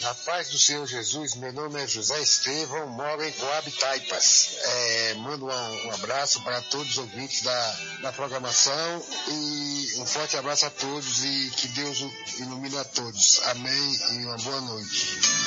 A paz do Senhor Jesus, meu nome é José Estevão, moro em Coab, Taipas. Mando um abraço para todos os ouvintes da programação e um forte abraço a todos e que Deus ilumine a todos. Amém e uma boa noite.